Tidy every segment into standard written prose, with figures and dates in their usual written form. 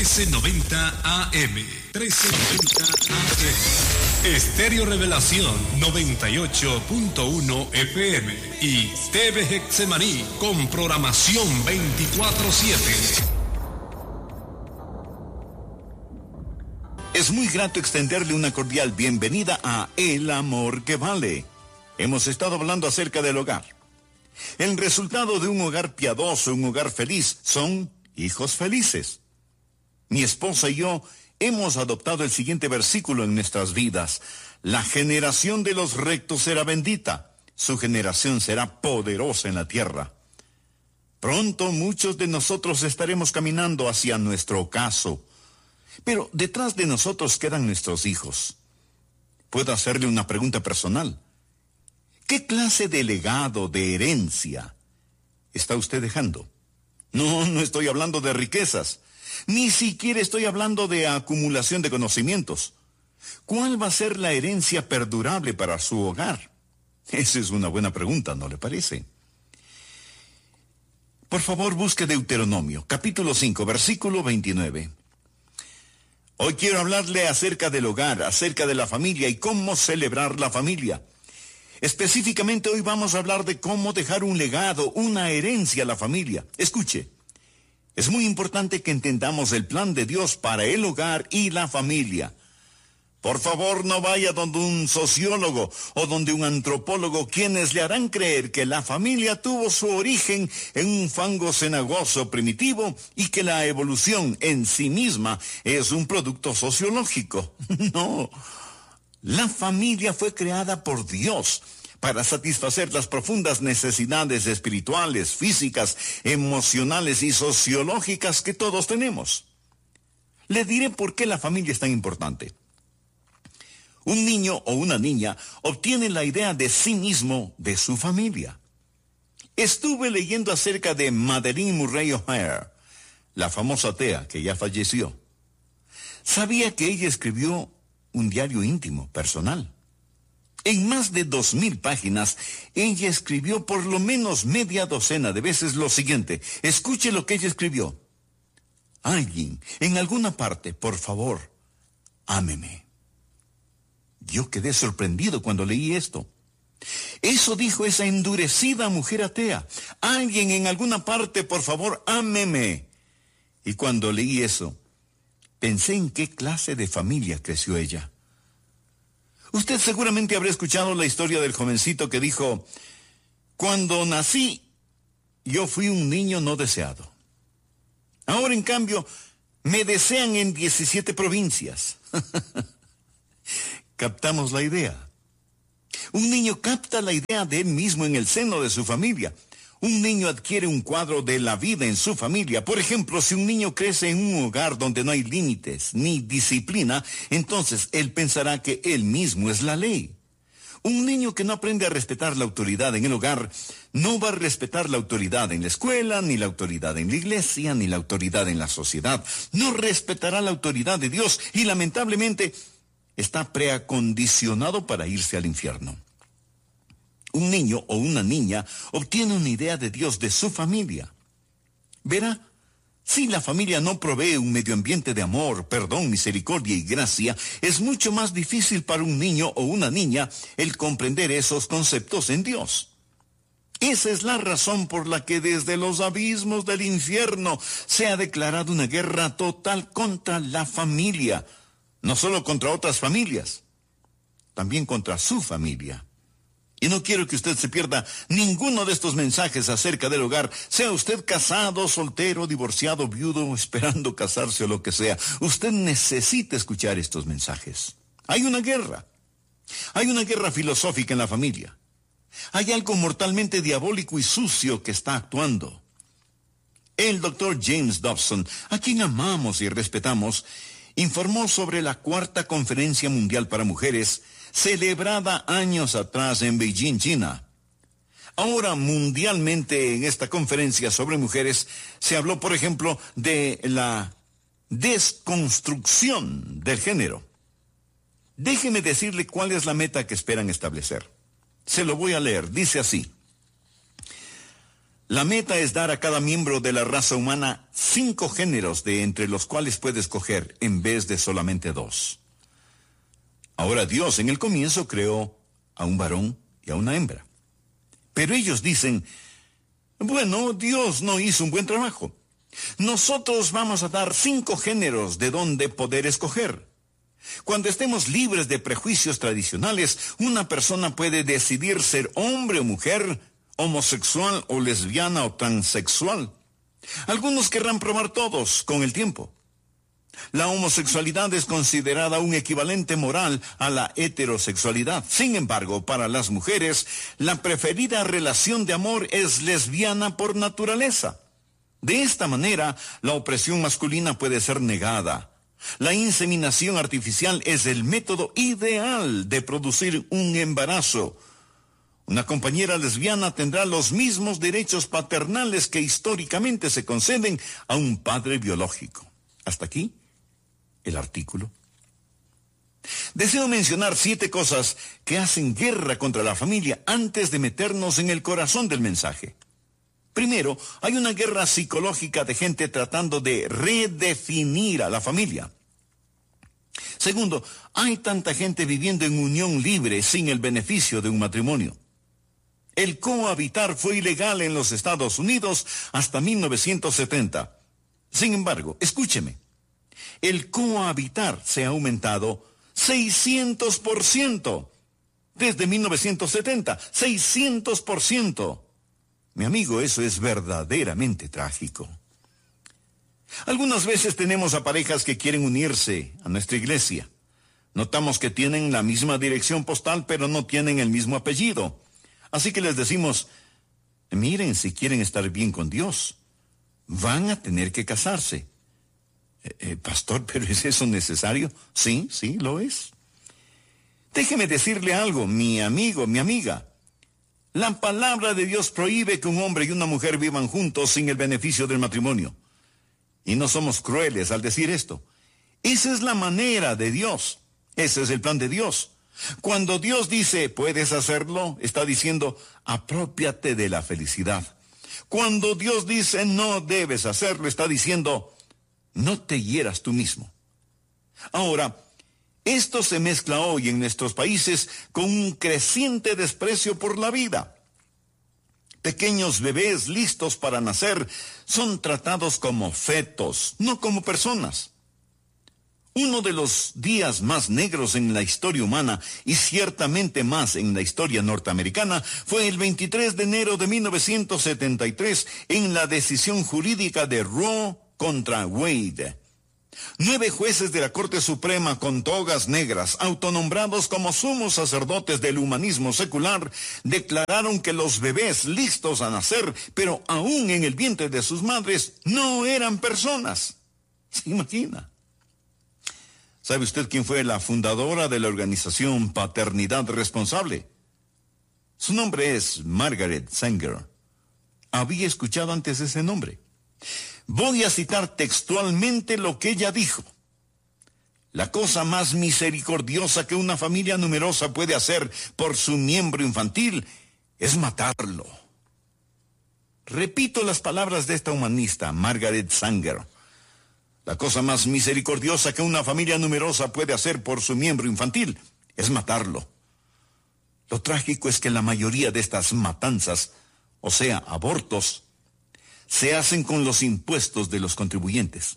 1390 AM. 1390 AM. Estéreo Revelación 98.1 FM. Y TV Getsemaní con programación 24/7. Es muy grato extenderle una cordial bienvenida a El Amor que Vale. Hemos estado hablando acerca del hogar. El resultado de un hogar piadoso, un hogar feliz, son hijos felices. Mi esposa y yo hemos adoptado el siguiente versículo en nuestras vidas. La generación de los rectos será bendita. Su generación será poderosa en la tierra. Pronto muchos de nosotros estaremos caminando hacia nuestro ocaso. Pero detrás de nosotros quedan nuestros hijos. Puedo hacerle una pregunta personal. ¿Qué clase de legado, de herencia está usted dejando? No estoy hablando de riquezas. Ni siquiera estoy hablando de acumulación de conocimientos. ¿Cuál va a ser la herencia perdurable para su hogar? Esa es una buena pregunta, ¿no le parece? Por favor, busque Deuteronomio, capítulo 5, versículo 29. Hoy quiero hablarle acerca del hogar, acerca de la familia y cómo celebrar la familia. Específicamente hoy vamos a hablar de cómo dejar un legado, una herencia a la familia. Escuche, es muy importante que entendamos el plan de Dios para el hogar y la familia. Por favor, no vaya donde un sociólogo o donde un antropólogo, quienes le harán creer que la familia tuvo su origen en un fango cenagoso primitivo y que la evolución en sí misma es un producto sociológico. No, la familia fue creada por Dios para satisfacer las profundas necesidades espirituales, físicas, emocionales y sociológicas que todos tenemos. Le diré por qué la familia es tan importante. Un niño o una niña obtiene la idea de sí mismo de su familia. Estuve leyendo acerca de Madeleine Murray O'Hair, la famosa atea que ya falleció. Sabía que ella escribió un diario íntimo, personal. En más de 2,000 páginas, ella escribió por lo menos media docena de veces lo siguiente. Escuche lo que ella escribió. Alguien, en alguna parte, por favor, ámeme. Yo quedé sorprendido cuando leí esto. Eso dijo esa endurecida mujer atea. Alguien en alguna parte, por favor, ámeme. Y cuando leí eso, pensé en qué clase de familia creció ella. Usted seguramente habrá escuchado la historia del jovencito que dijo, cuando nací, yo fui un niño no deseado. Ahora, en cambio, me desean en 17 provincias. Captamos la idea. Un niño capta la idea de él mismo en el seno de su familia. Un niño adquiere un cuadro de la vida en su familia. Por ejemplo, si un niño crece en un hogar donde no hay límites ni disciplina, entonces él pensará que él mismo es la ley. Un niño que no aprende a respetar la autoridad en el hogar, no va a respetar la autoridad en la escuela, ni la autoridad en la iglesia, ni la autoridad en la sociedad. No respetará la autoridad de Dios y lamentablemente está preacondicionado para irse al infierno. Un niño o una niña obtiene una idea de Dios de su familia. Verá, si la familia no provee un medio ambiente de amor, perdón, misericordia y gracia, es mucho más difícil para un niño o una niña el comprender esos conceptos en Dios. Esa es la razón por la que desde los abismos del infierno se ha declarado una guerra total contra la familia. No solo contra otras familias, también contra su familia. Y no quiero que usted se pierda ninguno de estos mensajes acerca del hogar, sea usted casado, soltero, divorciado, viudo, esperando casarse o lo que sea. Usted necesita escuchar estos mensajes. Hay una guerra filosófica en la familia. Hay algo mortalmente diabólico y sucio que está actuando. El doctor James Dobson, a quien amamos y respetamos, informó sobre la 4ª Conferencia Mundial para Mujeres, celebrada años atrás en Beijing, China. Ahora, mundialmente, en esta conferencia sobre mujeres, se habló, por ejemplo, de la desconstrucción del género. Déjeme decirle cuál es la meta que esperan establecer. Se lo voy a leer, dice así. La meta es dar a cada miembro de la raza humana 5 géneros de entre los cuales puede escoger en vez de solamente 2. Ahora Dios en el comienzo creó a un varón y a una hembra. Pero ellos dicen, bueno, Dios no hizo un buen trabajo. Nosotros vamos a dar 5 géneros de donde poder escoger. Cuando estemos libres de prejuicios tradicionales, una persona puede decidir ser hombre o mujer, homosexual o lesbiana o transexual. Algunos querrán probar todos con el tiempo. La homosexualidad es considerada un equivalente moral a la heterosexualidad. Sin embargo, para las mujeres, la preferida relación de amor es lesbiana por naturaleza. De esta manera, la opresión masculina puede ser negada. La inseminación artificial es el método ideal de producir un embarazo. Una compañera lesbiana tendrá los mismos derechos paternales que históricamente se conceden a un padre biológico. Hasta aquí el artículo. Deseo mencionar 7 cosas que hacen guerra contra la familia antes de meternos en el corazón del mensaje. Primero, hay una guerra psicológica de gente tratando de redefinir a la familia. Segundo, hay tanta gente viviendo en unión libre sin el beneficio de un matrimonio. El cohabitar fue ilegal en los Estados Unidos hasta 1970. Sin embargo, escúcheme, el cohabitar se ha aumentado 600% desde 1970, 600%. Mi amigo, eso es verdaderamente trágico. Algunas veces tenemos a parejas que quieren unirse a nuestra iglesia. Notamos que tienen la misma dirección postal, pero no tienen el mismo apellido. Así que les decimos, miren, si quieren estar bien con Dios, van a tener que casarse. Pastor, ¿pero es eso necesario? Sí, lo es. Déjeme decirle algo, mi amigo, mi amiga. La palabra de Dios prohíbe que un hombre y una mujer vivan juntos sin el beneficio del matrimonio. Y no somos crueles al decir esto. Esa es la manera de Dios. Ese es el plan de Dios. Cuando Dios dice, puedes hacerlo, está diciendo, aprópiate de la felicidad. Cuando Dios dice, no debes hacerlo, está diciendo, no te hieras tú mismo. Ahora, esto se mezcla hoy en nuestros países con un creciente desprecio por la vida. Pequeños bebés listos para nacer son tratados como fetos, no como personas. Uno de los días más negros en la historia humana, y ciertamente más en la historia norteamericana, fue el 23 de enero de 1973 en la decisión jurídica de Roe contra Wade. 9 jueces de la Corte Suprema con togas negras, autonombrados como sumos sacerdotes del humanismo secular, declararon que los bebés listos a nacer, pero aún en el vientre de sus madres, no eran personas. ¿Se imagina? ¿Sabe usted quién fue la fundadora de la organización Paternidad Responsable? Su nombre es Margaret Sanger. ¿Había escuchado antes ese nombre? Voy a citar textualmente lo que ella dijo. La cosa más misericordiosa que una familia numerosa puede hacer por su miembro infantil es matarlo. Repito las palabras de esta humanista, Margaret Sanger. La cosa más misericordiosa que una familia numerosa puede hacer por su miembro infantil es matarlo. Lo trágico es que la mayoría de estas matanzas, o sea, abortos, se hacen con los impuestos de los contribuyentes.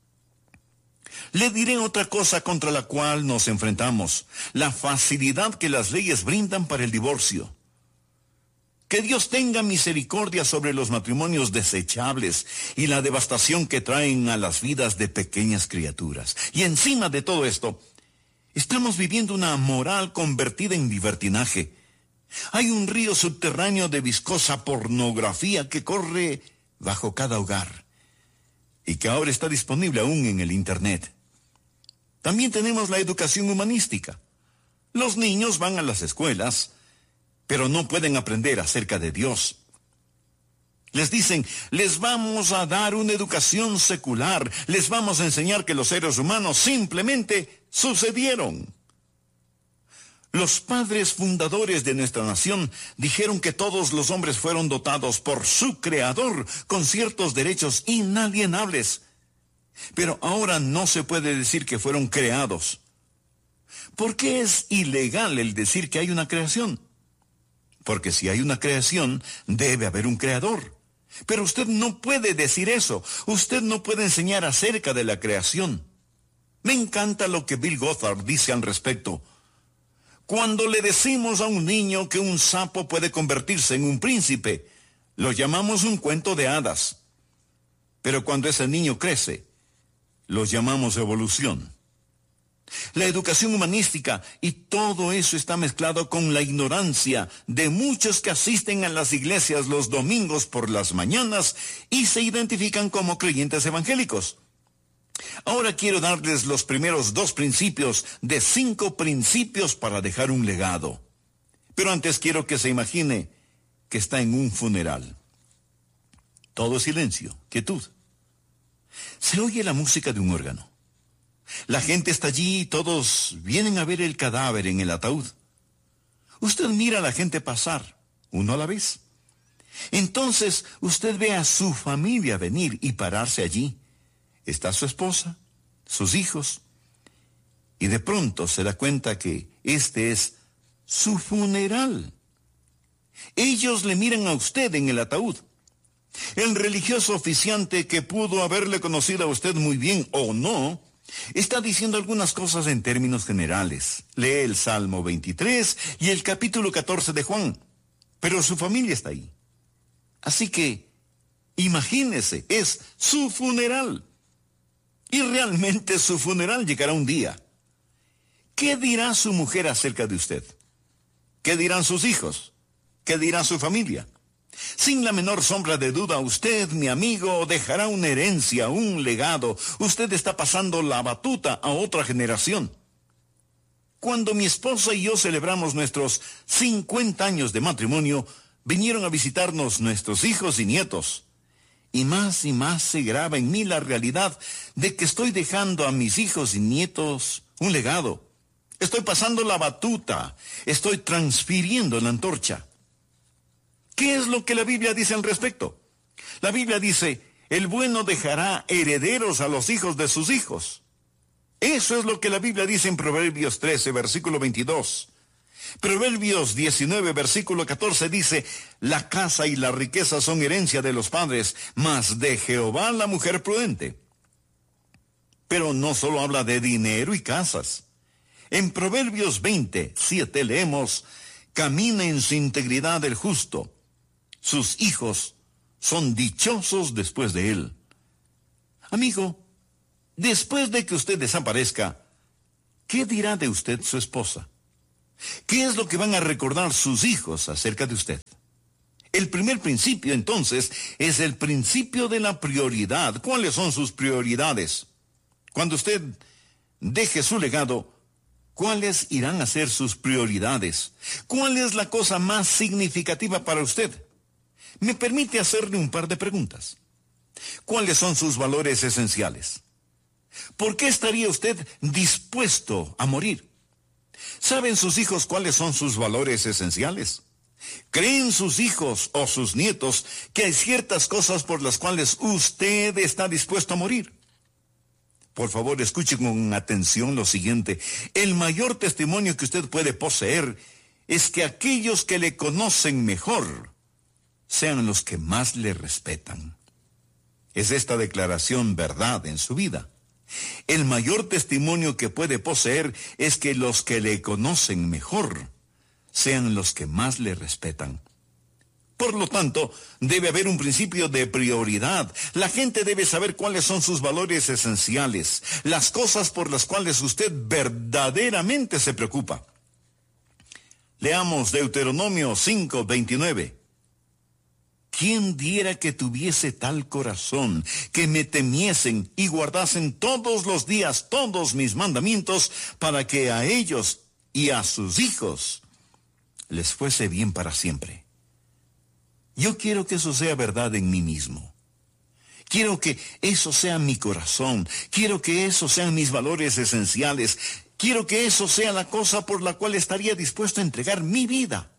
Le diré otra cosa contra la cual nos enfrentamos: la facilidad que las leyes brindan para el divorcio. Que Dios tenga misericordia sobre los matrimonios desechables y la devastación que traen a las vidas de pequeñas criaturas. Y encima de todo esto, estamos viviendo una moral convertida en libertinaje. Hay un río subterráneo de viscosa pornografía que corre bajo cada hogar y que ahora está disponible aún en el Internet. También tenemos la educación humanística. Los niños van a las escuelas, pero no pueden aprender acerca de Dios. Les dicen, les vamos a dar una educación secular, les vamos a enseñar que los seres humanos simplemente sucedieron. Los padres fundadores de nuestra nación dijeron que todos los hombres fueron dotados por su Creador con ciertos derechos inalienables. Pero ahora no se puede decir que fueron creados. ¿Por qué es ilegal el decir que hay una creación? Porque si hay una creación, debe haber un creador. Pero usted no puede decir eso. Usted no puede enseñar acerca de la creación. Me encanta lo que Bill Gothard dice al respecto. Cuando le decimos a un niño que un sapo puede convertirse en un príncipe, lo llamamos un cuento de hadas. Pero cuando ese niño crece, lo llamamos evolución. La educación humanística y todo eso está mezclado con la ignorancia de muchos que asisten a las iglesias los domingos por las mañanas y se identifican como creyentes evangélicos. Ahora quiero darles los primeros 2 principios de 5 principios para dejar un legado. Pero antes quiero que se imagine que está en un funeral. Todo es silencio, quietud. Se oye la música de un órgano. La gente está allí y todos vienen a ver el cadáver en el ataúd. Usted mira a la gente pasar, uno a la vez. Entonces usted ve a su familia venir y pararse allí. Está su esposa, sus hijos, y de pronto se da cuenta que este es su funeral. Ellos le miran a usted en el ataúd. El religioso oficiante, que pudo haberle conocido a usted muy bien o no, está diciendo algunas cosas en términos generales. Lee el Salmo 23 y el capítulo 14 de Juan, pero su familia está ahí. Así que, imagínese, es su funeral. Y realmente su funeral llegará un día. ¿Qué dirá su mujer acerca de usted? ¿Qué dirán sus hijos? ¿Qué dirá su familia? Sin la menor sombra de duda, usted, mi amigo, dejará una herencia, un legado. Usted está pasando la batuta a otra generación. Cuando mi esposa y yo celebramos nuestros 50 años de matrimonio, vinieron a visitarnos nuestros hijos y nietos. Y más se graba en mí la realidad de que estoy dejando a mis hijos y nietos un legado. Estoy pasando la batuta, estoy transfiriendo la antorcha. ¿Qué es lo que la Biblia dice al respecto? La Biblia dice, el bueno dejará herederos a los hijos de sus hijos. Eso es lo que la Biblia dice en Proverbios 13, versículo 22. Proverbios 19, versículo 14 dice, la casa y la riqueza son herencia de los padres, mas de Jehová la mujer prudente. Pero no solo habla de dinero y casas. En Proverbios 20, 7 leemos, camina en su integridad el justo. Sus hijos son dichosos después de él. Amigo, después de que usted desaparezca, ¿qué dirá de usted su esposa? ¿Qué es lo que van a recordar sus hijos acerca de usted? El primer principio, entonces, es el principio de la prioridad. ¿Cuáles son sus prioridades? Cuando usted deje su legado, ¿cuáles irán a ser sus prioridades? ¿Cuál es la cosa más significativa para usted? Me permite hacerle un par de preguntas. ¿Cuáles son sus valores esenciales? ¿Por qué estaría usted dispuesto a morir? ¿Saben sus hijos cuáles son sus valores esenciales? ¿Creen sus hijos o sus nietos que hay ciertas cosas por las cuales usted está dispuesto a morir? Por favor, escuche con atención lo siguiente. El mayor testimonio que usted puede poseer es que aquellos que le conocen mejor sean los que más le respetan. ¿Es esta declaración verdad en su vida? El mayor testimonio que puede poseer es que los que le conocen mejor sean los que más le respetan. Por lo tanto, debe haber un principio de prioridad. La gente debe saber cuáles son sus valores esenciales, las cosas por las cuales usted verdaderamente se preocupa. Leamos Deuteronomio 5:29. ¿Quién diera que tuviese tal corazón, que me temiesen y guardasen todos los días todos mis mandamientos, para que a ellos y a sus hijos les fuese bien para siempre? Yo quiero que eso sea verdad en mí mismo. Quiero que eso sea mi corazón. Quiero que esos sean mis valores esenciales. Quiero que eso sea la cosa por la cual estaría dispuesto a entregar mi vida.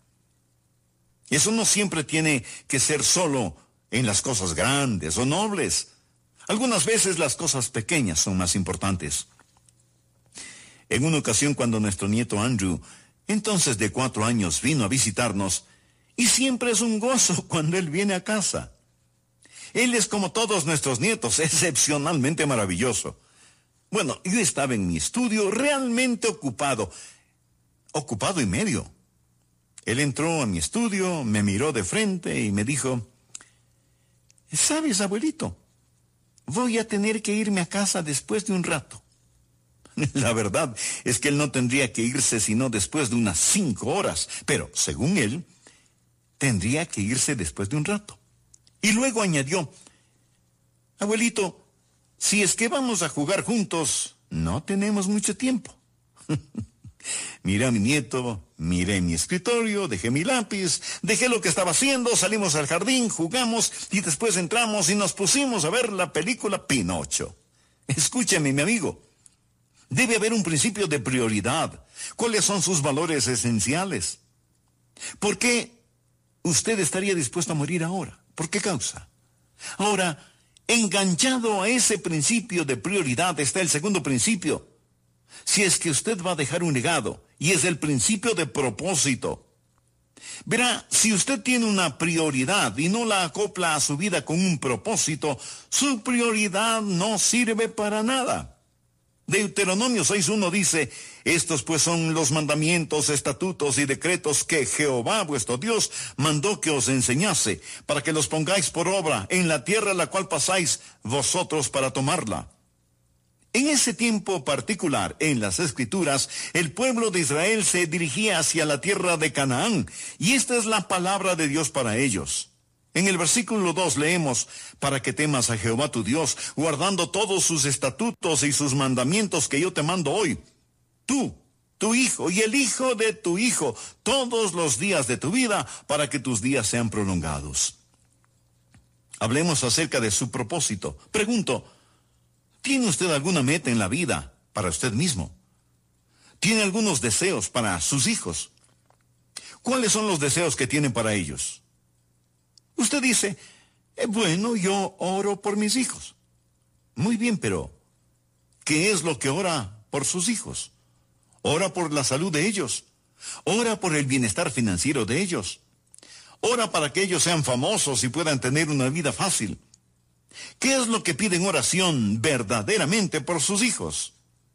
Eso no siempre tiene que ser solo en las cosas grandes o nobles. Algunas veces las cosas pequeñas son más importantes. En una ocasión, cuando nuestro nieto Andrew, entonces de 4 años, vino a visitarnos, y siempre es un gozo cuando él viene a casa. Él es como todos nuestros nietos, excepcionalmente maravilloso. Bueno, yo estaba en mi estudio realmente ocupado y medio. Él entró a mi estudio, me miró de frente y me dijo, ¿sabes, abuelito? Voy a tener que irme a casa después de un rato. La verdad es que él no tendría que irse sino después de unas 5 horas, pero según él, tendría que irse después de un rato. Y luego añadió, abuelito, si es que vamos a jugar juntos, no tenemos mucho tiempo. Miré a mi nieto, miré mi escritorio, dejé mi lápiz, dejé lo que estaba haciendo, salimos al jardín, jugamos y después entramos y nos pusimos a ver la película Pinocho. Escúchame, mi amigo, debe haber un principio de prioridad. ¿Cuáles son sus valores esenciales? ¿Por qué usted estaría dispuesto a morir ahora? ¿Por qué causa? Ahora, enganchado a ese principio de prioridad está el segundo principio. Si es que usted va a dejar un legado, y es el principio de propósito. Verá, si usted tiene una prioridad y no la acopla a su vida con un propósito, su prioridad no sirve para nada. Deuteronomio 6:1 dice, estos pues son los mandamientos, estatutos y decretos que Jehová vuestro Dios mandó que os enseñase, para que los pongáis por obra en la tierra a la cual pasáis vosotros para tomarla. En ese tiempo particular, en las Escrituras, el pueblo de Israel se dirigía hacia la tierra de Canaán, y esta es la palabra de Dios para ellos. En el versículo 2 leemos, para que temas a Jehová tu Dios, guardando todos sus estatutos y sus mandamientos que yo te mando hoy. Tú, tu hijo y el hijo de tu hijo, todos los días de tu vida, para que tus días sean prolongados. Hablemos acerca de su propósito. Pregunto, ¿tiene usted alguna meta en la vida para usted mismo? ¿Tiene algunos deseos para sus hijos? ¿Cuáles son los deseos que tienen para ellos? Usted dice, bueno, yo oro por mis hijos. Muy bien, pero ¿qué es lo que ora por sus hijos? Ora por la salud de ellos. Ora por el bienestar financiero de ellos. Ora para que ellos sean famosos y puedan tener una vida fácil. ¿Qué es lo que pide en oración verdaderamente por sus hijos?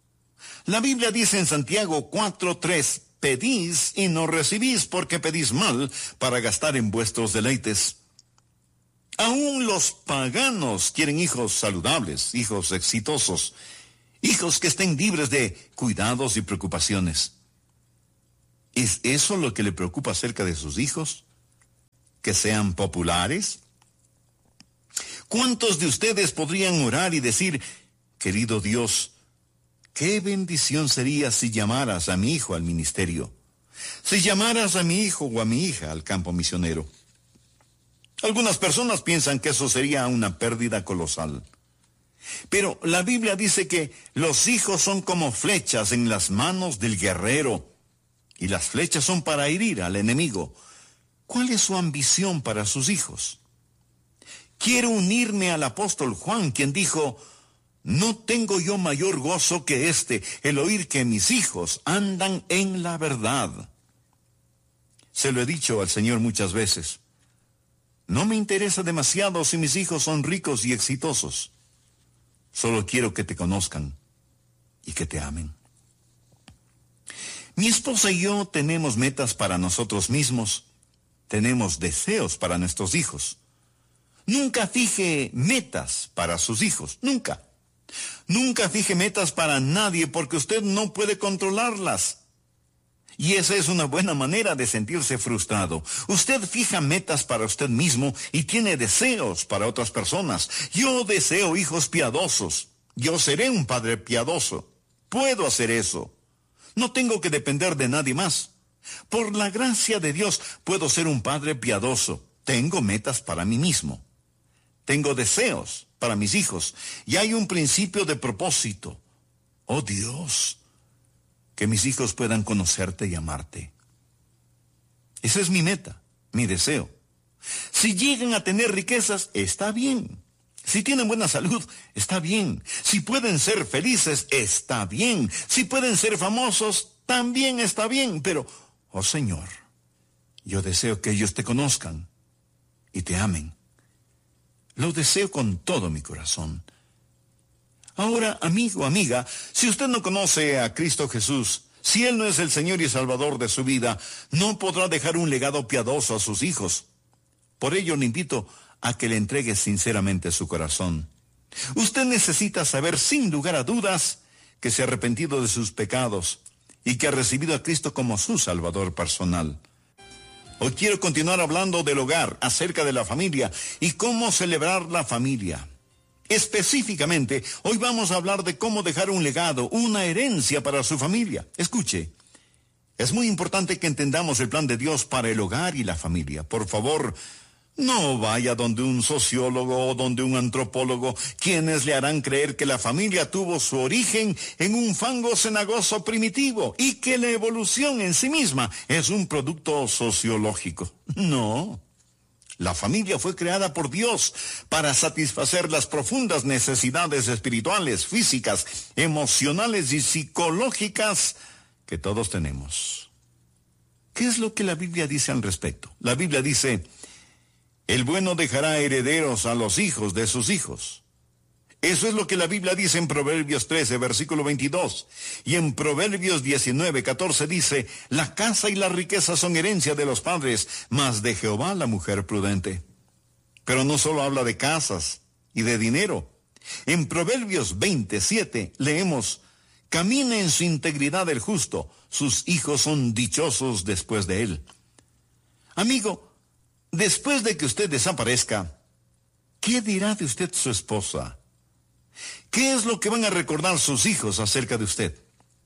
La Biblia dice en Santiago 4:3, pedís y no recibís porque pedís mal para gastar en vuestros deleites. Aún los paganos quieren hijos saludables, hijos exitosos, hijos que estén libres de cuidados y preocupaciones. ¿Es eso lo que le preocupa acerca de sus hijos? ¿Que sean populares? ¿Cuántos de ustedes podrían orar y decir, querido Dios, qué bendición sería si llamaras a mi hijo al ministerio, si llamaras a mi hijo o a mi hija al campo misionero? Algunas personas piensan que eso sería una pérdida colosal. Pero la Biblia dice que los hijos son como flechas en las manos del guerrero, y las flechas son para herir al enemigo. ¿Cuál es su ambición para sus hijos? Quiero unirme al apóstol Juan, quien dijo, no tengo yo mayor gozo que el oír que mis hijos andan en la verdad. Se lo he dicho al Señor muchas veces. No me interesa demasiado si mis hijos son ricos y exitosos. Solo quiero que te conozcan y que te amen. Mi esposa y yo tenemos metas para nosotros mismos. Tenemos deseos para nuestros hijos. Nunca fije metas para sus hijos, nunca. Nunca fije metas para nadie porque usted no puede controlarlas. Y esa es una buena manera de sentirse frustrado. Usted fija metas para usted mismo y tiene deseos para otras personas. Yo deseo hijos piadosos. Yo seré un padre piadoso. Puedo hacer eso. No tengo que depender de nadie más. Por la gracia de Dios puedo ser un padre piadoso. Tengo metas para mí mismo. Tengo deseos para mis hijos. Y hay un principio de propósito. Oh Dios, que mis hijos puedan conocerte y amarte. Esa es mi meta, mi deseo. Si llegan a tener riquezas, está bien. Si tienen buena salud, está bien. Si pueden ser felices, está bien. Si pueden ser famosos, también está bien. Pero, oh Señor, yo deseo que ellos te conozcan y te amen. Lo deseo con todo mi corazón. Ahora, amigo, amiga, si usted no conoce a Cristo Jesús, si Él no es el Señor y Salvador de su vida, no podrá dejar un legado piadoso a sus hijos. Por ello le invito a que le entregue sinceramente su corazón. Usted necesita saber sin lugar a dudas que se ha arrepentido de sus pecados y que ha recibido a Cristo como su Salvador personal. Hoy quiero continuar hablando del hogar, acerca de la familia y cómo celebrar la familia. Específicamente, hoy vamos a hablar de cómo dejar un legado, una herencia para su familia. Escuche, es muy importante que entendamos el plan de Dios para el hogar y la familia. Por favor, no vaya donde un sociólogo o donde un antropólogo, quienes le harán creer que la familia tuvo su origen en un fango cenagoso primitivo y que la evolución en sí misma es un producto sociológico. No. La familia fue creada por Dios para satisfacer las profundas necesidades espirituales, físicas, emocionales y psicológicas que todos tenemos. ¿Qué es lo que la Biblia dice al respecto? La Biblia dice: el bueno dejará herederos a los hijos de sus hijos. Eso es lo que la Biblia dice en Proverbios 13, versículo 22. Y en Proverbios 19, 14 dice: la casa y la riqueza son herencia de los padres, mas de Jehová la mujer prudente. Pero no solo habla de casas y de dinero. En Proverbios 27 leemos: camina en su integridad el justo, sus hijos son dichosos después de él. Amigo, después de que usted desaparezca, ¿qué dirá de usted su esposa? ¿Qué es lo que van a recordar sus hijos acerca de usted?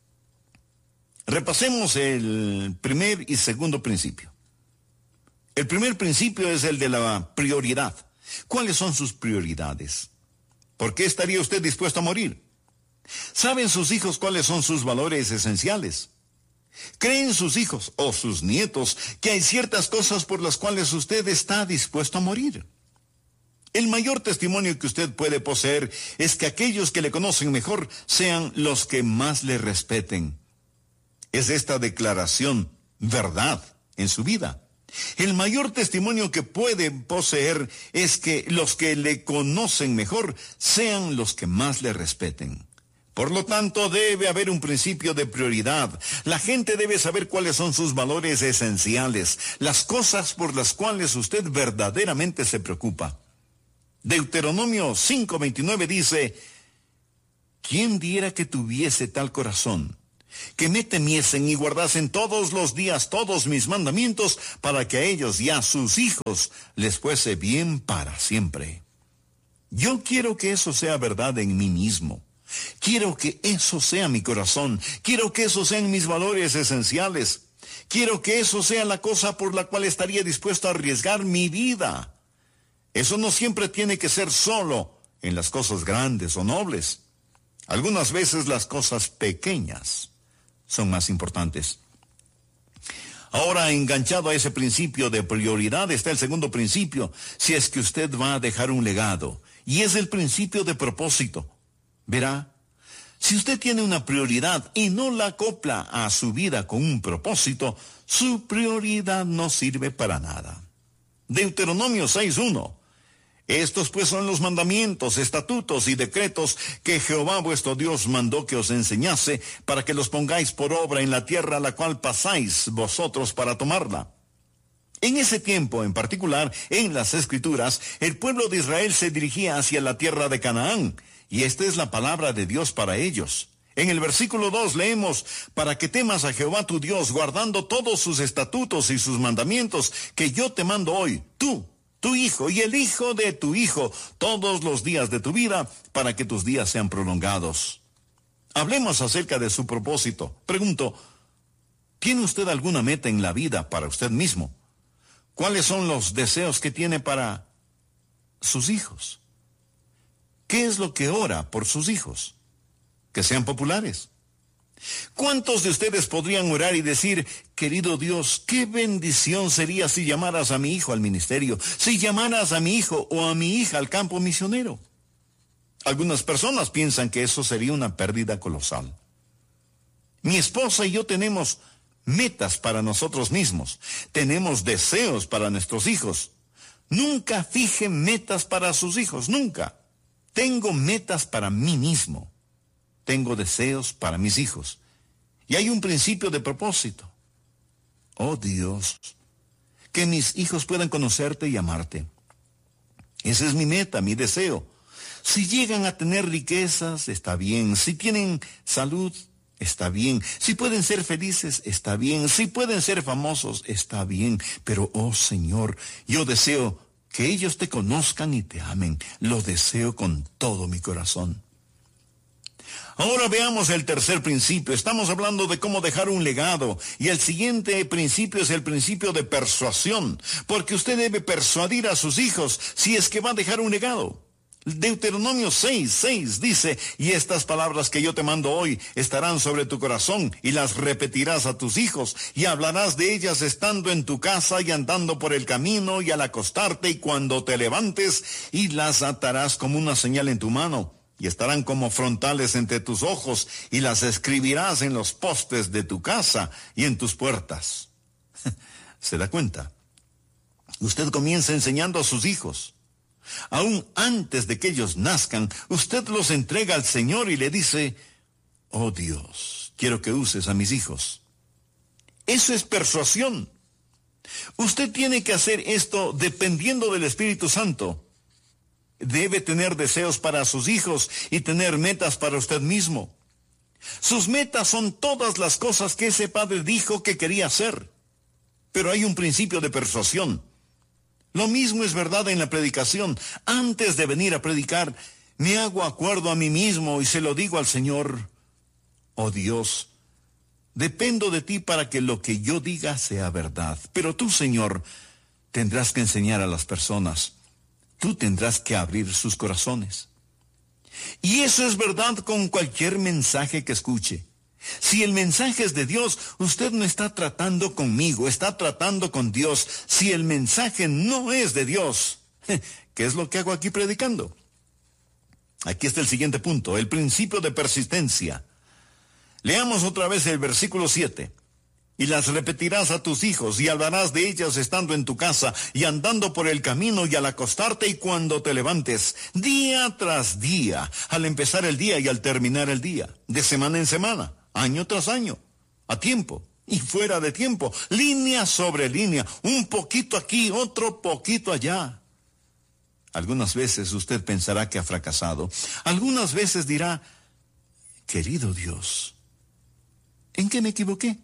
Repasemos el primer y segundo principio. El primer principio es el de la prioridad. ¿Cuáles son sus prioridades? ¿Por qué estaría usted dispuesto a morir? ¿Saben sus hijos cuáles son sus valores esenciales? ¿Creen sus hijos o sus nietos que hay ciertas cosas por las cuales usted está dispuesto a morir? El mayor testimonio que usted puede poseer es que aquellos que le conocen mejor sean los que más le respeten. Es esta declaración verdad en su vida. El mayor testimonio que puede poseer es que los que le conocen mejor sean los que más le respeten. Por lo tanto, debe haber un principio de prioridad. La gente debe saber cuáles son sus valores esenciales, las cosas por las cuales usted verdaderamente se preocupa. Deuteronomio 5:29 dice: ¿quién diera que tuviese tal corazón, que me temiesen y guardasen todos los días todos mis mandamientos, para que a ellos y a sus hijos les fuese bien para siempre? Yo quiero que eso sea verdad en mí mismo. Quiero que eso sea mi corazón. Quiero que eso sean mis valores esenciales. Quiero que eso sea la cosa por la cual estaría dispuesto a arriesgar mi vida. Eso no siempre tiene que ser solo en las cosas grandes o nobles. Algunas veces las cosas pequeñas son más importantes. Ahora, enganchado a ese principio de prioridad, está el segundo principio, si es que usted va a dejar un legado, y es el principio de propósito. Verá, si usted tiene una prioridad y no la acopla a su vida con un propósito, su prioridad no sirve para nada. Deuteronomio 6:1. Estos pues son los mandamientos, estatutos y decretos que Jehová vuestro Dios mandó que os enseñase, para que los pongáis por obra en la tierra a la cual pasáis vosotros para tomarla. En ese tiempo en particular, en las Escrituras, el pueblo de Israel se dirigía hacia la tierra de Canaán, y esta es la palabra de Dios para ellos. En el versículo 2 leemos: para que temas a Jehová tu Dios, guardando todos sus estatutos y sus mandamientos, que yo te mando hoy, tú, tu hijo y el hijo de tu hijo, todos los días de tu vida, para que tus días sean prolongados. Hablemos acerca de su propósito. Pregunto, ¿tiene usted alguna meta en la vida para usted mismo? ¿Cuáles son los deseos que tiene para sus hijos? ¿Qué es lo que ora por sus hijos? Que sean populares, ¿Cuántos de ustedes podrían orar y decir, querido Dios, qué bendición sería si llamaras a mi hijo al ministerio, si llamaras a mi hijo o a mi hija al campo misionero? Algunas personas piensan que eso sería una pérdida colosal. Mi esposa y yo tenemos metas para nosotros mismos, tenemos deseos para nuestros hijos. Nunca fije metas para sus hijos, nunca. Tengo metas para mí mismo. Tengo deseos para mis hijos. Y hay un principio de propósito. Oh Dios, que mis hijos puedan conocerte y amarte. Esa es mi meta, mi deseo. Si llegan a tener riquezas, está bien. Si tienen salud, está bien. Si pueden ser felices, está bien. Si pueden ser famosos, está bien. Pero, oh Señor, yo deseo que ellos te conozcan y te amen. Lo deseo con todo mi corazón. Ahora veamos el tercer principio. Estamos hablando de cómo dejar un legado. Y el siguiente principio es el principio de persuasión. Porque usted debe persuadir a sus hijos si es que va a dejar un legado. Deuteronomio 6:6 dice, y estas palabras que yo te mando hoy estarán sobre tu corazón y las repetirás a tus hijos y hablarás de ellas estando en tu casa y andando por el camino y al acostarte y cuando te levantes y las atarás como una señal en tu mano. Y estarán como frontales entre tus ojos, y las escribirás en los postes de tu casa y en tus puertas. ¿Se da cuenta? Usted comienza enseñando a sus hijos. Aún antes de que ellos nazcan, usted los entrega al Señor y le dice, oh Dios, quiero que uses a mis hijos. Eso es persuasión. Usted tiene que hacer esto dependiendo del Espíritu Santo. Debe tener deseos para sus hijos y tener metas para usted mismo. Sus metas son todas las cosas que ese padre dijo que quería hacer. Pero hay un principio de persuasión. Lo mismo es verdad en la predicación. Antes de venir a predicar, me hago acuerdo a mí mismo y se lo digo al Señor. Oh Dios, dependo de ti para que lo que yo diga sea verdad. Pero tú, Señor, tendrás que enseñar a las personas. Tú tendrás que abrir sus corazones. Y eso es verdad con cualquier mensaje que escuche. Si el mensaje es de Dios, usted no está tratando conmigo, está tratando con Dios. Si el mensaje no es de Dios, ¿qué es lo que hago aquí predicando? Aquí está el siguiente punto, el principio de persistencia. Leamos otra vez el versículo 7. Y las repetirás a tus hijos, y hablarás de ellas estando en tu casa, y andando por el camino, y al acostarte, y cuando te levantes, día tras día, al empezar el día y al terminar el día, de semana en semana, año tras año, a tiempo y fuera de tiempo, línea sobre línea, un poquito aquí, otro poquito allá. Algunas veces usted pensará que ha fracasado. Algunas veces dirá, querido Dios, ¿en qué me equivoqué?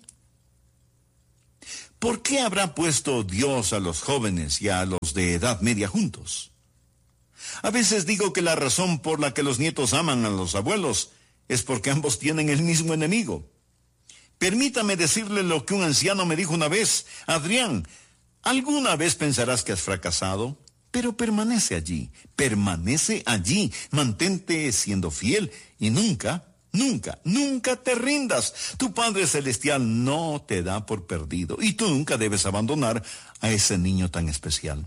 ¿Por qué habrá puesto Dios a los jóvenes y a los de edad media juntos? A veces digo que la razón por la que los nietos aman a los abuelos es porque ambos tienen el mismo enemigo. Permítame decirle lo que un anciano me dijo una vez. Adrián, alguna vez pensarás que has fracasado, pero permanece allí, mantente siendo fiel y nunca te rindas. Tu Padre Celestial no te da por perdido y tú nunca debes abandonar a ese niño tan especial.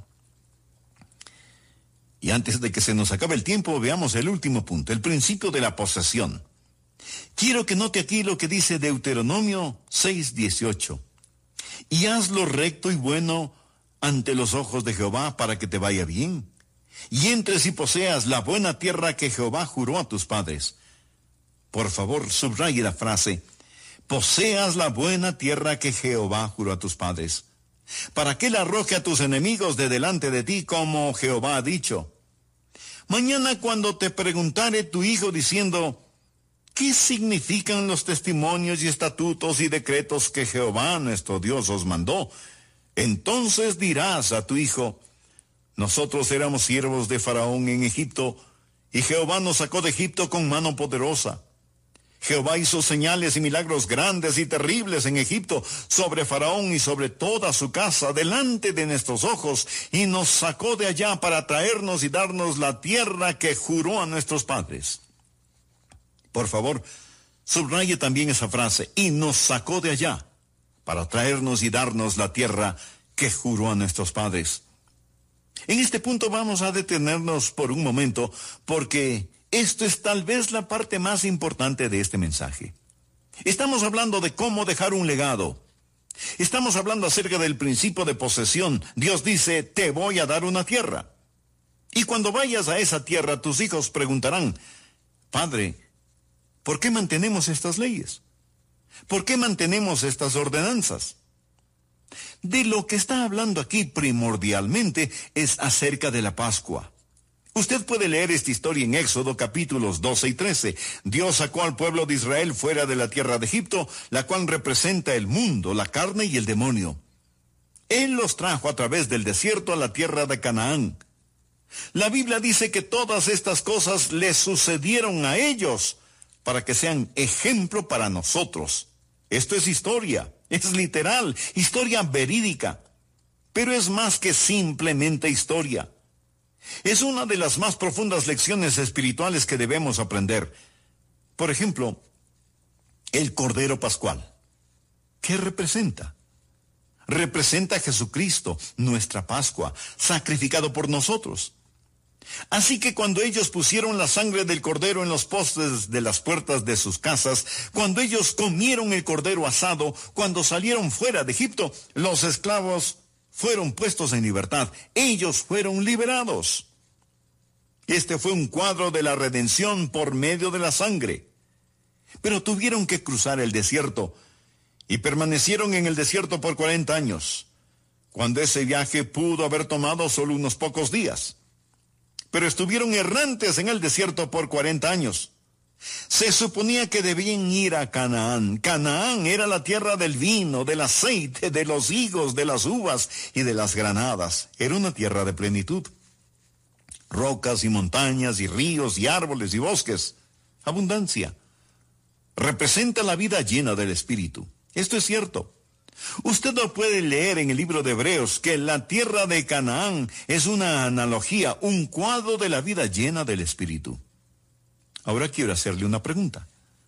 Y antes de que se nos acabe el tiempo, veamos el último punto, el principio de la posesión. Quiero que note aquí lo que dice Deuteronomio 6:18. Y haz lo recto y bueno ante los ojos de Jehová para que te vaya bien, y entres y poseas la buena tierra que Jehová juró a tus padres. Por favor, subraye la frase, poseas la buena tierra que Jehová juró a tus padres, para que él arroje a tus enemigos de delante de ti, como Jehová ha dicho. Mañana cuando te preguntare tu hijo diciendo, ¿qué significan los testimonios y estatutos y decretos que Jehová nuestro Dios os mandó? Entonces dirás a tu hijo, nosotros éramos siervos de Faraón en Egipto, y Jehová nos sacó de Egipto con mano poderosa. Jehová hizo señales y milagros grandes y terribles en Egipto, sobre Faraón y sobre toda su casa, delante de nuestros ojos, y nos sacó de allá para traernos y darnos la tierra que juró a nuestros padres. Por favor, Subraye también esa frase, y nos sacó de allá, para traernos y darnos la tierra que juró a nuestros padres. En este punto vamos a detenernos por un momento, porque esto es tal vez la parte más importante de este mensaje. Estamos hablando de cómo dejar un legado. Estamos hablando acerca del principio de posesión. Dios dice, te voy a dar una tierra. Y cuando vayas a esa tierra, tus hijos preguntarán, Padre, ¿por qué mantenemos estas leyes? ¿Por qué mantenemos estas ordenanzas? De lo que está hablando aquí primordialmente es acerca de la Pascua. Usted puede leer esta historia en Éxodo capítulos 12 y 13. Dios sacó al pueblo de Israel fuera de la tierra de Egipto, la cual representa el mundo, la carne y el demonio. Él los trajo a través del desierto a la tierra de Canaán. La Biblia dice que todas estas cosas les sucedieron a ellos para que sean ejemplo para nosotros. Esto es historia, es literal, historia verídica, pero es más que simplemente historia. Es una de las más profundas lecciones espirituales que debemos aprender. Por ejemplo, el Cordero Pascual. ¿Qué representa? Representa a Jesucristo, nuestra Pascua, sacrificado por nosotros. Así que cuando ellos pusieron la sangre del cordero en los postes de las puertas de sus casas, cuando ellos comieron el cordero asado, cuando salieron fuera de Egipto, los esclavos fueron puestos en libertad. Ellos fueron liberados. Este fue un cuadro de la redención por medio de la sangre. Pero tuvieron que cruzar el desierto y permanecieron en el desierto por 40 años, cuando ese viaje pudo haber tomado solo unos pocos días. Pero estuvieron errantes en el desierto por 40 años. Se suponía que debían ir a Canaán. Canaán era la tierra del vino, del aceite, de los higos, de las uvas y de las granadas. Era una tierra de plenitud. Rocas y montañas y ríos y árboles y bosques. Abundancia. Representa la vida llena del Espíritu. Esto es cierto. Usted lo puede leer en el libro de Hebreos, que la tierra de Canaán es una analogía, un cuadro de la vida llena del Espíritu. Ahora quiero hacerle una pregunta.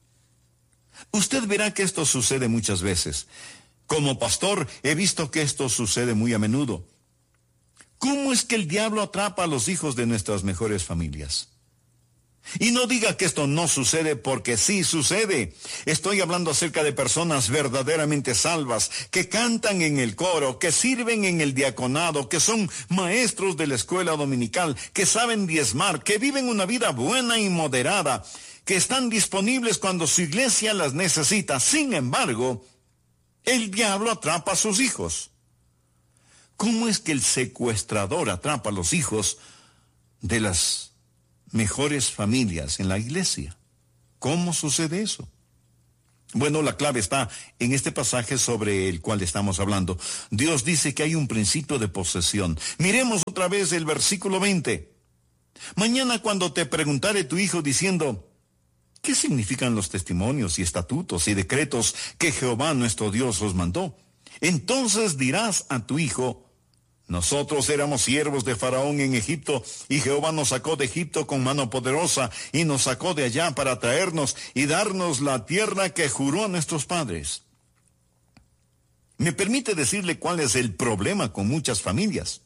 Usted verá que esto sucede muchas veces. Como pastor, he visto que esto sucede muy a menudo. ¿Cómo es que el diablo atrapa a los hijos de nuestras mejores familias? Y no diga que esto no sucede, porque sí sucede. Estoy hablando acerca de personas verdaderamente salvas, que cantan en el coro, que sirven en el diaconado, que son maestros de la escuela dominical, que saben diezmar, que viven una vida buena y moderada, que están disponibles cuando su iglesia las necesita. Sin embargo, el diablo atrapa a sus hijos. ¿Cómo es que el secuestrador atrapa a los hijos de las mejores familias en la iglesia? ¿Cómo sucede eso? Bueno, la clave está en este pasaje sobre el cual estamos hablando. Dios dice que hay un principio de posesión. Miremos otra vez el versículo 20. Mañana cuando te preguntare tu hijo diciendo, ¿qué significan los testimonios y estatutos y decretos que Jehová nuestro Dios os mandó? Entonces dirás a tu hijo, nosotros éramos siervos de Faraón en Egipto, y Jehová nos sacó de Egipto con mano poderosa, y nos sacó de allá para traernos y darnos la tierra que juró a nuestros padres. Me permite decirle cuál es el problema con muchas familias.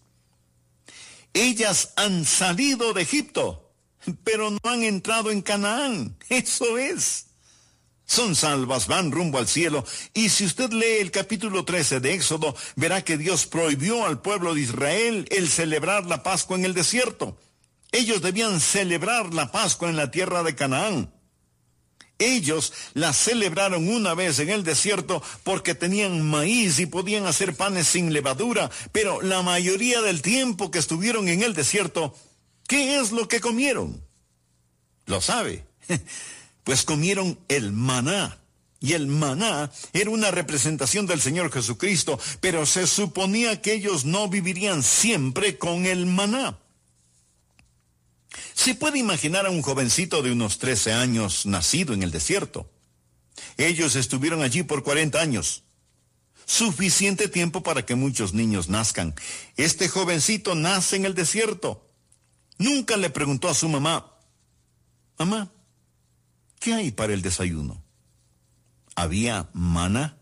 Ellas han salido de Egipto, pero no han entrado en Canaán. Eso es. Son salvas, van rumbo al cielo. Y si usted lee el capítulo 13 de Éxodo, verá que Dios prohibió al pueblo de Israel el celebrar la Pascua en el desierto. Ellos debían celebrar la Pascua en la tierra de Canaán. Ellos la celebraron una vez en el desierto porque tenían maíz y podían hacer panes sin levadura, pero la mayoría del tiempo que estuvieron en el desierto, ¿qué es lo que comieron? ¿Lo sabe? Pues comieron el maná. Y el maná era una representación del Señor Jesucristo, pero se suponía que ellos no vivirían siempre con el maná. Se puede imaginar a un jovencito de unos 13 años nacido en el desierto. Ellos estuvieron allí por 40 años. Suficiente tiempo para que muchos niños nazcan. Este jovencito nace en el desierto. Nunca le preguntó a su mamá, mamá, ¿qué hay para el desayuno? ¿Había maná?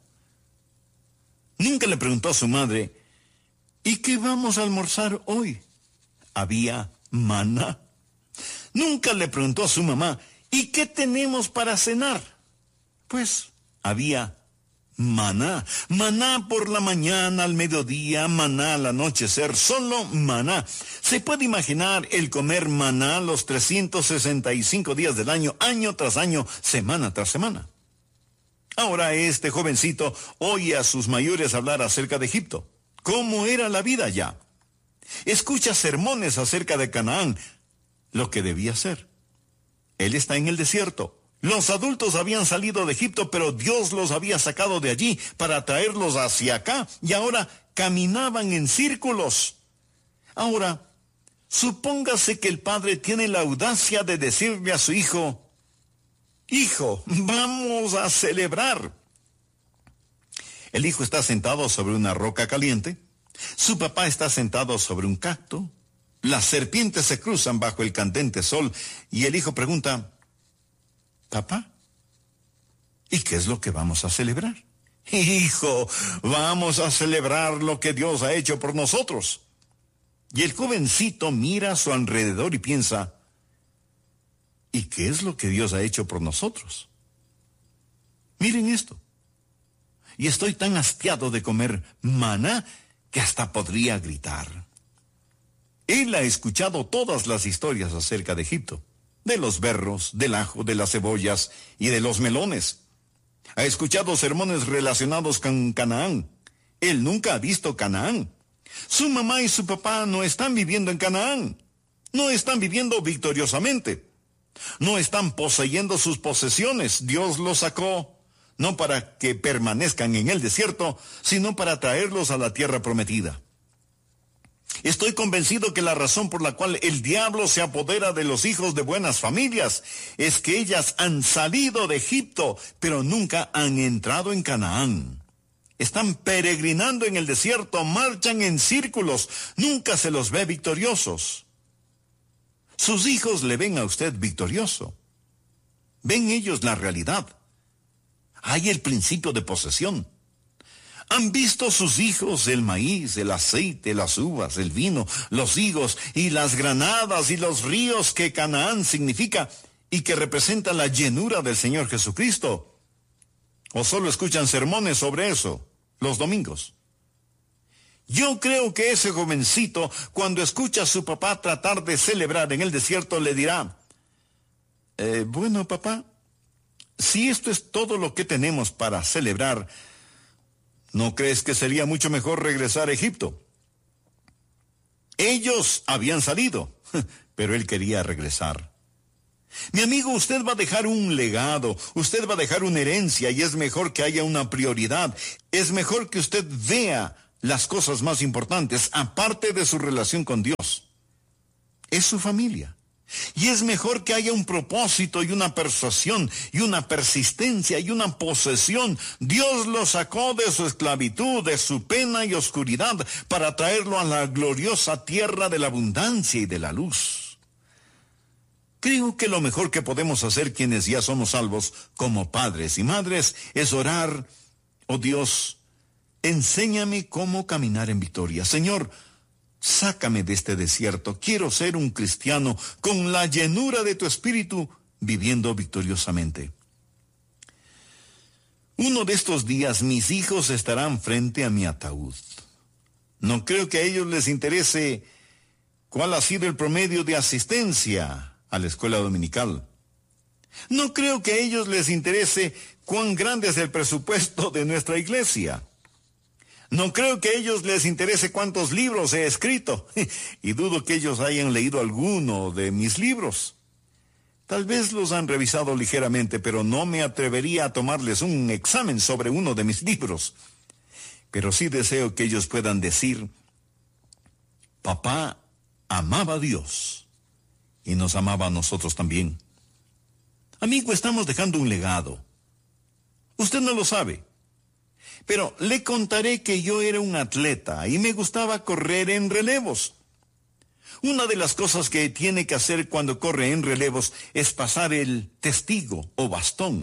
Nunca le preguntó a su madre, ¿y qué vamos a almorzar hoy? ¿Había maná? Nunca le preguntó a su mamá, ¿y qué tenemos para cenar? Pues había maná. Maná por la mañana, al mediodía, maná al anochecer, solo maná. ¿Se puede imaginar el comer maná los 365 días del año tras año, semana tras semana? Ahora este jovencito oye a sus mayores hablar acerca de Egipto. ¿Cómo era la vida allá? Escucha sermones acerca de Canaán, lo que debía ser. Él está en el desierto. Los adultos habían salido de Egipto, pero Dios los había sacado de allí para traerlos hacia acá, y ahora caminaban en círculos. Ahora, supóngase que el padre tiene la audacia de decirle a su hijo, «Hijo, vamos a celebrar». El hijo está sentado sobre una roca caliente. Su papá está sentado sobre un cacto. Las serpientes se cruzan bajo el candente sol y el hijo pregunta, «Papá, ¿y qué es lo que vamos a celebrar?» «Hijo, vamos a celebrar lo que Dios ha hecho por nosotros». Y el jovencito mira a su alrededor y piensa, ¿y qué es lo que Dios ha hecho por nosotros? Miren esto. Y estoy tan hastiado de comer maná que hasta podría gritar. Él ha escuchado todas las historias acerca de Egipto, de los berros, del ajo, de las cebollas y de los melones. Ha escuchado sermones relacionados con Canaán. Él nunca ha visto Canaán. Su mamá y su papá no están viviendo en Canaán. No están viviendo victoriosamente. No están poseyendo sus posesiones. Dios los sacó no para que permanezcan en el desierto, sino para traerlos a la tierra prometida. Estoy convencido que la razón por la cual el diablo se apodera de los hijos de buenas familias es que ellas han salido de Egipto, pero nunca han entrado en Canaán. Están peregrinando en el desierto, marchan en círculos, nunca se los ve victoriosos. Sus hijos le ven a usted victorioso. Ven ellos la realidad. Hay el principio de posesión. ¿Han visto sus hijos el maíz, el aceite, las uvas, el vino, los higos y las granadas y los ríos que Canaán significa y que representa la llenura del Señor Jesucristo? ¿O solo escuchan sermones sobre eso los domingos? Yo creo que ese jovencito, cuando escucha a su papá tratar de celebrar en el desierto, le dirá, bueno, papá, si esto es todo lo que tenemos para celebrar, ¿no crees que sería mucho mejor regresar a Egipto? Ellos habían salido, pero él quería regresar. Mi amigo, usted va a dejar un legado, usted va a dejar una herencia y es mejor que haya una prioridad. Es mejor que usted vea las cosas más importantes, aparte de su relación con Dios. Es su familia. Y es mejor que haya un propósito y una persuasión y una persistencia y una posesión. Dios lo sacó de su esclavitud, de su pena y oscuridad, para traerlo a la gloriosa tierra de la abundancia y de la luz. Creo que lo mejor que podemos hacer quienes ya somos salvos, como padres y madres, es orar, oh Dios, enséñame cómo caminar en victoria. Señor, sácame de este desierto. Quiero ser un cristiano con la llenura de tu espíritu, viviendo victoriosamente. Uno de estos días mis hijos estarán frente a mi ataúd. No creo que a ellos les interese cuál ha sido el promedio de asistencia a la escuela dominical. No creo que a ellos les interese cuán grande es el presupuesto de nuestra iglesia. No creo que a ellos les interese cuántos libros he escrito, y dudo que ellos hayan leído alguno de mis libros. Tal vez los han revisado ligeramente, pero no me atrevería a tomarles un examen sobre uno de mis libros. Pero sí deseo que ellos puedan decir, papá amaba a Dios, y nos amaba a nosotros también. Amigo, estamos dejando un legado. Usted no lo sabe. Pero le contaré que yo era un atleta y me gustaba correr en relevos. Una de las cosas que tiene que hacer cuando corre en relevos es pasar el testigo o bastón.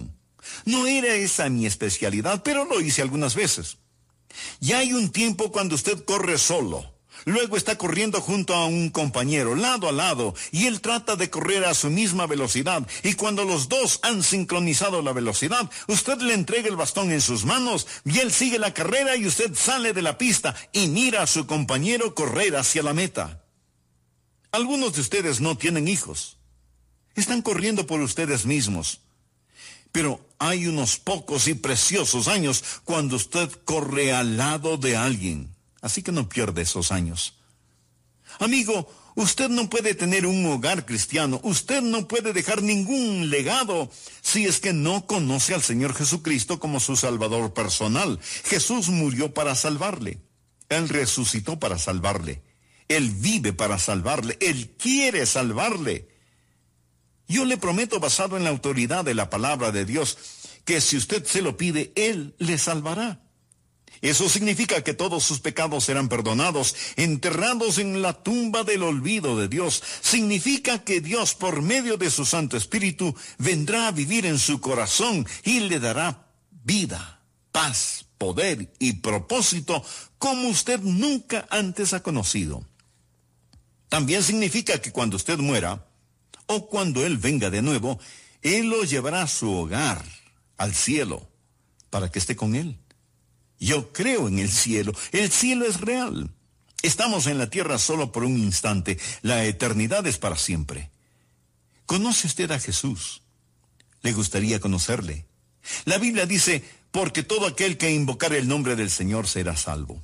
No era esa mi especialidad, pero lo hice algunas veces. Ya hay un tiempo cuando usted corre solo. Luego está corriendo junto a un compañero, lado a lado, y él trata de correr a su misma velocidad. Y cuando los dos han sincronizado la velocidad, usted le entrega el bastón en sus manos, y él sigue la carrera y usted sale de la pista y mira a su compañero correr hacia la meta. Algunos de ustedes no tienen hijos. Están corriendo por ustedes mismos. Pero hay unos pocos y preciosos años cuando usted corre al lado de alguien. Así que no pierde esos años. Amigo, usted no puede tener un hogar cristiano. Usted no puede dejar ningún legado si es que no conoce al Señor Jesucristo como su Salvador personal. Jesús murió para salvarle. Él resucitó para salvarle. Él vive para salvarle. Él quiere salvarle. Yo le prometo, basado en la autoridad de la palabra de Dios, que si usted se lo pide, Él le salvará. Eso significa que todos sus pecados serán perdonados, enterrados en la tumba del olvido de Dios. Significa que Dios, por medio de su Santo Espíritu, vendrá a vivir en su corazón y le dará vida, paz, poder y propósito como usted nunca antes ha conocido. También significa que cuando usted muera, o cuando Él venga de nuevo, Él lo llevará a su hogar, al cielo, para que esté con Él. Yo creo en el cielo. El cielo es real. Estamos en la tierra solo por un instante. La eternidad es para siempre. ¿Conoce usted a Jesús? ¿Le gustaría conocerle? La Biblia dice, porque todo aquel que invocare el nombre del Señor será salvo.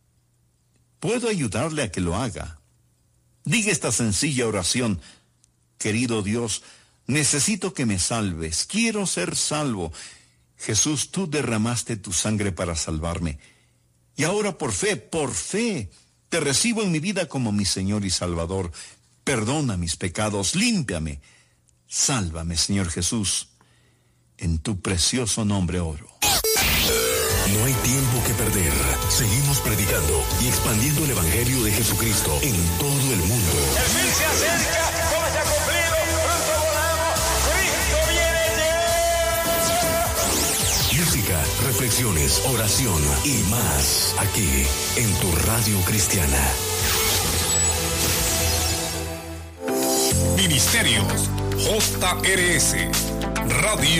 Puedo ayudarle a que lo haga. Diga esta sencilla oración: querido Dios, necesito que me salves. Quiero ser salvo. Jesús, tú derramaste tu sangre para salvarme. Y ahora por fe, te recibo en mi vida como mi Señor y Salvador. Perdona mis pecados, límpiame. Sálvame, Señor Jesús. En tu precioso nombre oro. No hay tiempo que perder. Seguimos predicando y expandiendo el Evangelio de Jesucristo en todo el mundo. El fin se acerca, todo se ha cumplido, pronto volamos, Cristo viene ya. Música, reflexiones, oración y más aquí en tu radio cristiana. Ministerios JRS Radio